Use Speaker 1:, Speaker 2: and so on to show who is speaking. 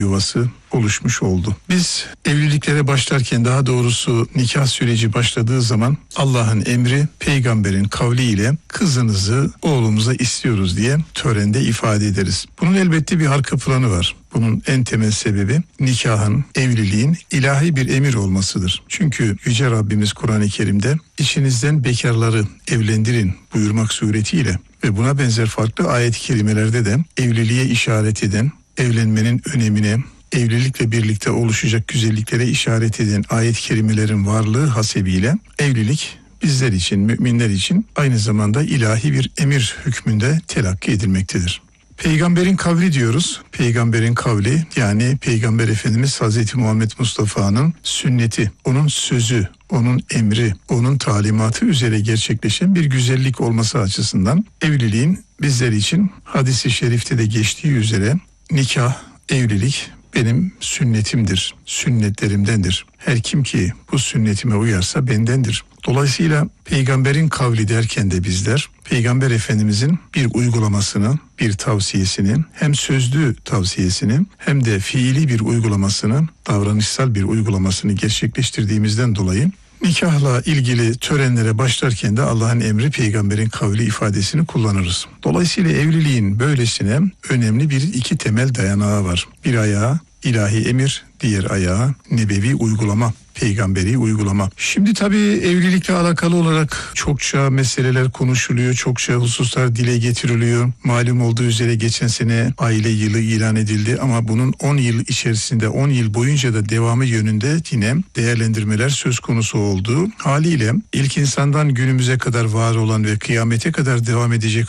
Speaker 1: yuvası oluşmuş oldu. Biz evliliklere başlarken, daha doğrusu nikah süreci başladığı zaman Allah'ın emri, peygamberin kavliyle kızınızı oğlumuza istiyoruz diye törende ifade ederiz. Bunun elbette bir arka planı var. Bunun en temel sebebi nikahın, evliliğin ilahi bir emir olmasıdır. Çünkü Yüce Rabbimiz Kur'an-ı Kerim'de içinizden bekarları evlendirin buyurmak suretiyle ve buna benzer farklı ayet-i kerimelerde de evliliğe işaret eden, evlenmenin önemine, evlilikle birlikte oluşacak güzelliklere işaret eden ayet-i kerimelerin varlığı hasebiyle evlilik bizler için, müminler için aynı zamanda ilahi bir emir hükmünde telakki edilmektedir. Peygamberin kavli diyoruz. Peygamberin kavli, yani Peygamber Efendimiz Hazreti Muhammed Mustafa'nın sünneti, onun sözü, onun emri, onun talimatı üzere gerçekleşen bir güzellik olması açısından evliliğin bizler için hadis-i şerifte de geçtiği üzere nikah, evlilik benim sünnetimdir, sünnetlerimdendir. Her kim ki bu sünnetime uyarsa bendendir. Dolayısıyla peygamberin kavli derken de bizler Peygamber Efendimizin bir uygulamasını, bir tavsiyesini, hem sözlü tavsiyesini hem de fiili bir uygulamasını, davranışsal bir uygulamasını gerçekleştirdiğimizden dolayı nikahla ilgili törenlere başlarken de Allah'ın emri, peygamberin kavli ifadesini kullanırız. Dolayısıyla evliliğin böylesine önemli iki temel dayanağı var. Bir ayağı ilahi emir, diğer ayağı nebevi uygulama, peygamberi uygulama. Şimdi tabii evlilikle alakalı olarak çokça meseleler konuşuluyor, çokça hususlar dile getiriliyor. Malum olduğu üzere geçen sene aile yılı ilan edildi ama bunun 10 yıl içerisinde, 10 yıl boyunca da devamı yönünde yine değerlendirmeler söz konusu oldu. Haliyle ilk insandan günümüze kadar var olan ve kıyamete kadar devam edecek